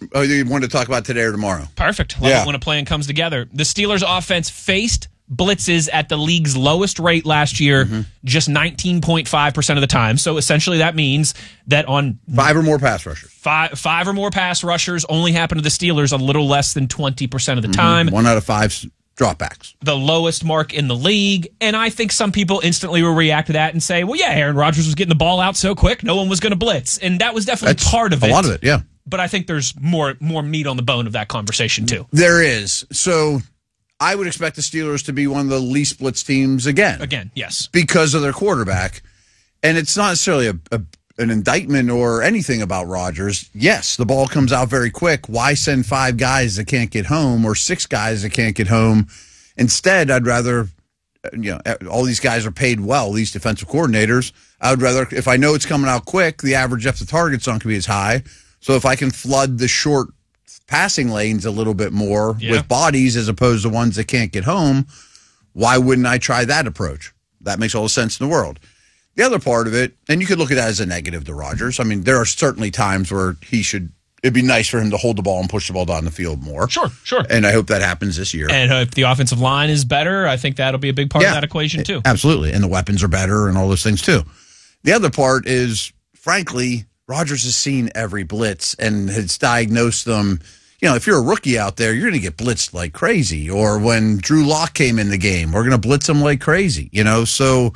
Oh, you wanted to talk about today or tomorrow? Perfect. Love it when a plan comes together. The Steelers' offense faced blitzes at the league's lowest rate last year, just 19.5% of the time. So essentially that means that on 5 or more pass rushers. Five or more pass rushers only happen to the Steelers a little less than 20% of the time. 1 out of 5 dropbacks. The lowest mark in the league. And I think some people instantly will react to that and say, well, yeah, Aaron Rodgers was getting the ball out so quick, no one was going to blitz. And that was definitely part of it. A lot of it, yeah. But I think there's more meat on the bone of that conversation, too. There is. So I would expect the Steelers to be one of the least blitz teams again. Again, yes. Because of their quarterback. And it's not necessarily an indictment or anything about Rodgers. Yes, the ball comes out very quick. Why send 5 guys that can't get home or 6 guys that can't get home? Instead, I'd rather, all these guys are paid well, these defensive coordinators. I would rather, if I know it's coming out quick, the average depth of target's not going to be as high. So if I can flood the short passing lanes a little bit more with bodies as opposed to ones that can't get home, why wouldn't I try that approach? That makes all the sense in the world. The other part of it, and you could look at that as a negative to Rodgers. I mean, there are certainly times where it'd be nice for him to hold the ball and push the ball down the field more. Sure. And I hope that happens this year. And if the offensive line is better, I think that'll be a big part of that equation too. Absolutely. And the weapons are better and all those things too. The other part is, frankly, Rodgers has seen every blitz and has diagnosed them. If you're a rookie out there, you're going to get blitzed like crazy. Or when Drew Lock came in the game, we're going to blitz him like crazy. So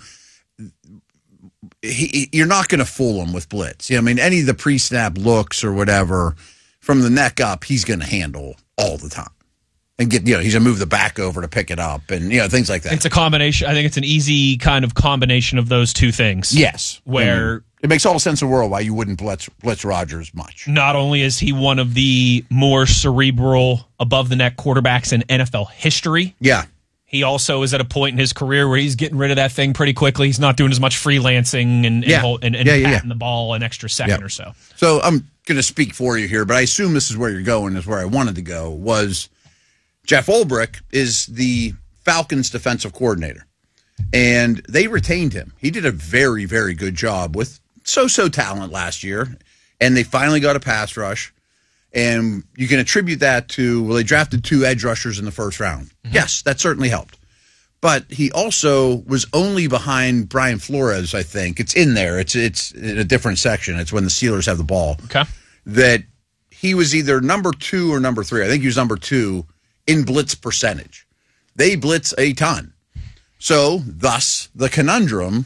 you're not going to fool him with blitz. Any of the pre-snap looks or whatever, from the neck up, he's going to handle all the time. And he's going to move the back over to pick it up and, things like that. It's a combination. I think it's an easy kind of combination of those two things. Yes. Where it makes all the sense in the world why you wouldn't blitz Rodgers much. Not only is he one of the more cerebral, above-the-neck quarterbacks in NFL history. Yeah. He also is at a point in his career where he's getting rid of that thing pretty quickly. He's not doing as much freelancing and patting the ball an extra second or so. So I'm going to speak for you here, but I assume this is where you're going, is where I wanted to go, was Jeff Ulbrich is the Falcons defensive coordinator, and they retained him. He did a very, very good job with so-so talent last year, and they finally got a pass rush. And you can attribute that to, they drafted 2 edge rushers in the first round. Mm-hmm. Yes, that certainly helped. But he also was only behind Brian Flores, I think. It's in there. It's in a different section. It's when the Steelers have the ball. Okay. That he was either number 2 or number 3. I think he was number 2 in blitz percentage. They blitz a ton. So, thus, the conundrum,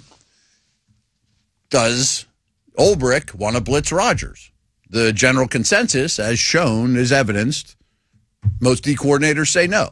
does Ulbrich want to blitz Rodgers? The general consensus, as shown, is evidenced. Most D coordinators say no.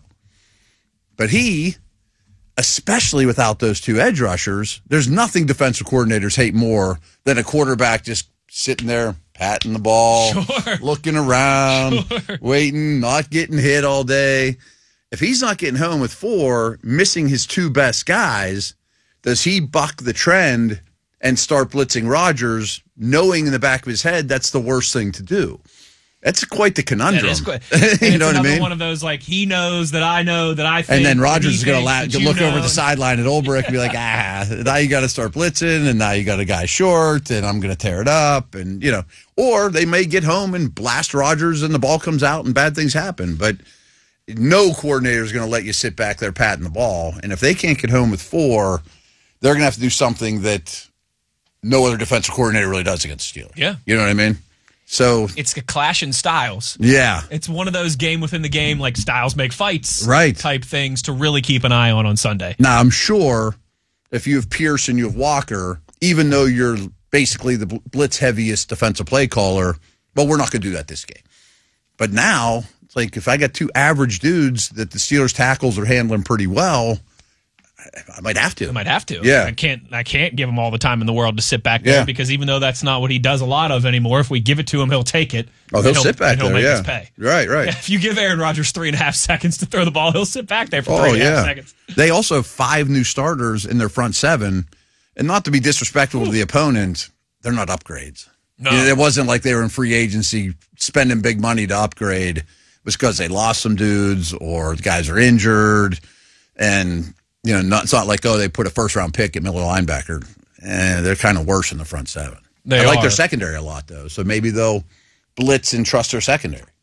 But he, especially without those 2 edge rushers, there's nothing defensive coordinators hate more than a quarterback just sitting there, patting the ball, looking around, waiting, not getting hit all day. If he's not getting home with 4, missing his 2 best guys, does he buck the trend and start blitzing Rodgers, knowing in the back of his head that's the worst thing to do? That's quite the conundrum. You know what I mean? One of those, he knows that I know that I think. And then Rodgers is going to look over the sideline at Ulbrich and be like, now you got to start blitzing, and now you got a guy short, and I'm going to tear it up. And, or they may get home and blast Rodgers, and the ball comes out, and bad things happen. But no coordinator is going to let you sit back there patting the ball. And if they can't get home with 4, they're going to have to do something that no other defensive coordinator really does against the Steelers. Yeah. You know what I mean? So it's a clash in styles. Yeah. It's one of those game within the game, styles make fights type things to really keep an eye on Sunday. Now, I'm sure if you have Pierce and you have Walker, even though you're basically the blitz heaviest defensive play caller, well, we're not going to do that this game. But now, it's if I got 2 average dudes that the Steelers tackles are handling pretty well, I might have to. Yeah. I can't give him all the time in the world to sit back there because even though that's not what he does a lot of anymore, if we give it to him, he'll take it. Oh, he'll sit back there, make us pay. Right. Yeah, if you give Aaron Rodgers 3.5 seconds to throw the ball, he'll sit back there for 3.5 seconds. They also have 5 new starters in their front 7, and not to be disrespectful to the opponent, they're not upgrades. No. It wasn't like they were in free agency spending big money to upgrade. It was because they lost some dudes or the guys are injured, and it's not like, they put a first-round pick at middle linebacker. They're kind of worse in the front 7. I like their secondary a lot, though, so maybe they'll blitz and trust their secondary.